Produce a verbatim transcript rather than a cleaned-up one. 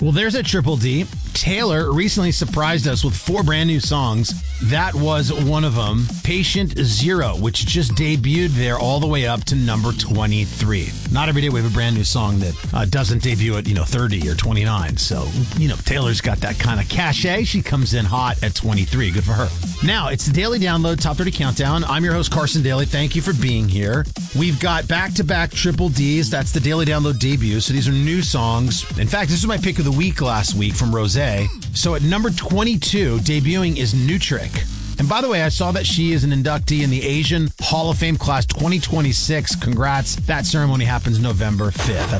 Well, there's a Triple D. Taylor recently surprised us with four brand new songs. That was one of them, Patient Zero, which just debuted there all the way up to number twenty-three. Not every day we have a brand new song that uh, doesn't debut at, you know, thirty or twenty-nine. So, you know, Taylor's got that kind of cachet. She comes in hot at twenty-three. Good for her. Now, it's the Daily Download Top thirty Countdown. I'm your host, Carson Daly. Thank you for being here. We've got back-to-back Triple Ds. That's the Daily Download debut. So these are new songs. In fact, this was my pick of the week last week from Rosé. So at number twenty-two, debuting is New Trick. And by the way, I saw that she is an inductee in the Asian Hall of Fame class twenty twenty-six. Congrats. That ceremony happens November fifth.